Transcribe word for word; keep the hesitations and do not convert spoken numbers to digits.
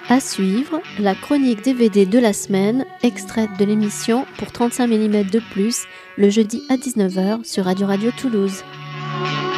À suivre, la chronique D V D de la semaine, extraite de l'émission pour trente-cinq millimètres de plus, le jeudi à dix-neuf heures sur Radio Radio Toulouse.